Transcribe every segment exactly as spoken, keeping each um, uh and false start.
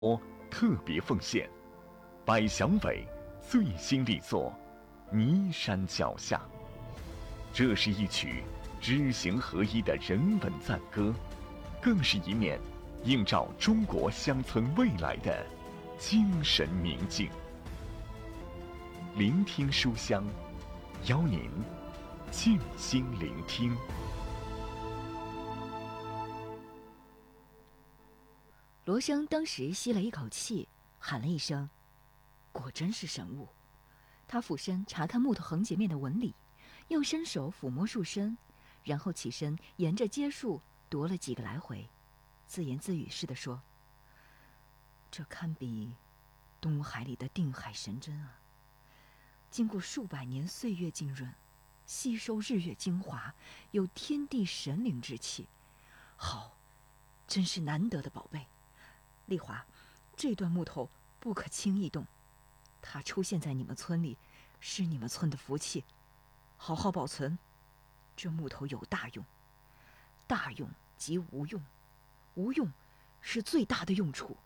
特别奉献，百祥伟最新力作《尼山脚下》。这是一曲知行合一的人文赞歌，更是一面映照中国乡村未来的精神明镜。聆听书香，邀您静心聆听。 罗生当时吸了一口气，喊了一声：“果真是神物！”他俯身查看木头横截面的纹理，又伸手抚摸树身，然后起身沿着阶树踱了几个来回，自言自语似的说：“这堪比东海里的定海神针啊！经过数百年岁月浸润，吸收日月精华，有天地神灵之气。好，真是难得的宝贝。丽华，这段木头不可轻易动，它出现在你们村里，是你们村的福气，好好保存。这木头有大用，大用即无用，无用是最大的用处。”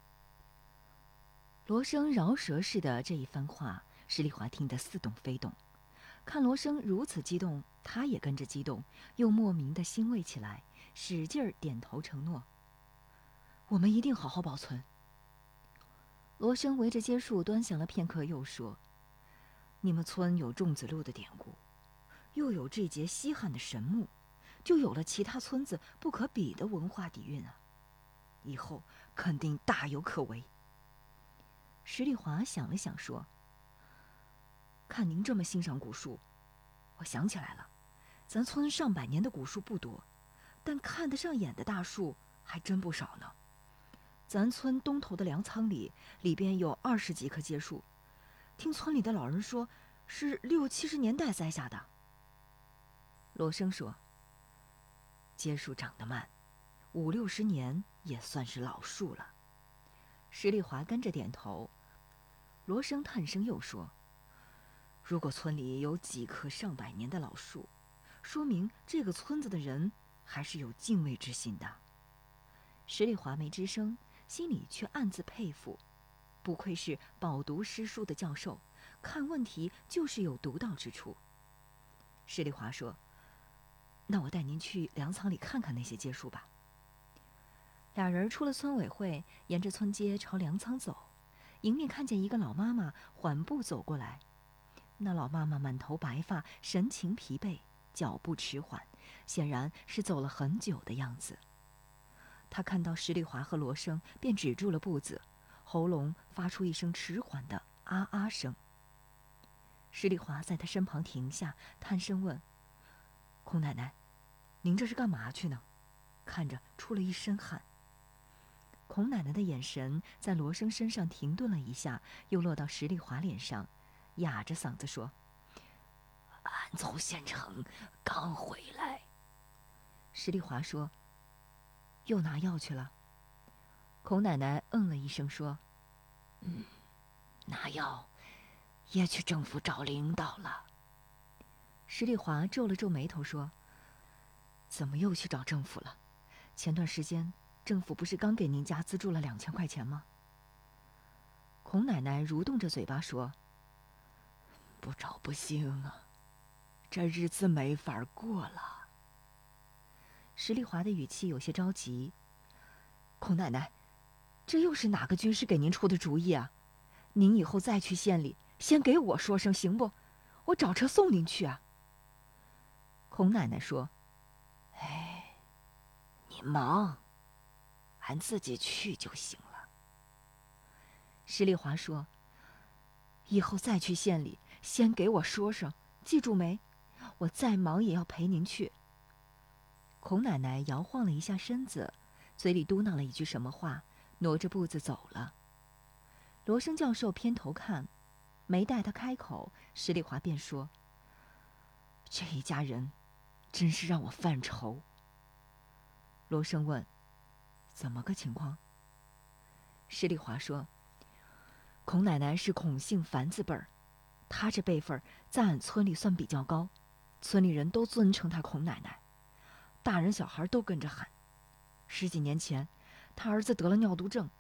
罗生饶舌似的这一番话，施丽华听得似懂非懂。看罗生如此激动，他也跟着激动，又莫名的欣慰起来，使劲儿点头承诺：“我们一定好好保存。”罗生围着阶树端详了片刻，又说：“你们村有种子路的典故，又有这节稀罕的神木，就有了其他村子不可比的文化底蕴啊！以后肯定大有可为。”石丽华想了想说：“看您这么欣赏古树，我想起来了，咱村上百年的古树不多，但看得上眼的大树还真不少呢。咱村东头的粮仓里，里边有二十几棵阶树，听村里的老人说，是六七十年代栽下的。”罗生说：“阶树长得慢，五六十年也算是老树了。”石丽华跟着点头。罗生叹声又说：“如果村里有几棵上百年的老树，说明这个村子的人还是有敬畏之心的。”石丽华没吱声，心里却暗自佩服，不愧是饱读诗书的教授，看问题就是有独到之处。石丽华说：“那我带您去粮仓里看看那些阶树吧。”俩人出了村委会，沿着村街朝粮仓走，迎面看见一个老妈妈缓步走过来。那老妈妈满头白发，神情疲惫，脚步迟缓，显然是走了很久的样子。她看到石丽华和罗生，便止住了步子，喉咙发出一声迟缓的啊啊声。石丽华在她身旁停下，探声问：“孔奶奶，您这是干嘛去呢？看着出了一身汗。”孔奶奶的眼神在罗生身上停顿了一下，又落到石丽华脸上，哑着嗓子说：“俺从县城刚回来。”石丽华说：“又拿药去了？”孔奶奶嗯了一声说：“嗯，拿药，也去政府找领导了。”石丽华皱了皱眉头说：“怎么又去找政府了？前段时间政府不是刚给您家资助了两千块钱吗？”孔奶奶蠕动着嘴巴说：“不找不行啊，这日子没法过了。”石丽华的语气有些着急：“孔奶奶，这又是哪个军师给您出的主意啊？您以后再去县里，先给我说声行不？我找车送您去啊。”孔奶奶说：“哎，你忙，俺自己去就行了。”石丽华说：“以后再去县里，先给我说声，记住没？我再忙也要陪您去。”孔奶奶摇晃了一下身子，嘴里嘟囔了一句什么话，挪着步子走了。罗生教授偏头看，没待他开口，石丽华便说：“这一家人真是让我犯愁。”罗生问：“怎么个情况？”石丽华说：“孔奶奶是孔姓樊字辈儿，她这辈分在俺村里算比较高，村里人都尊称她孔奶奶，大人小孩都跟着喊。十几年前，她儿子得了尿毒症，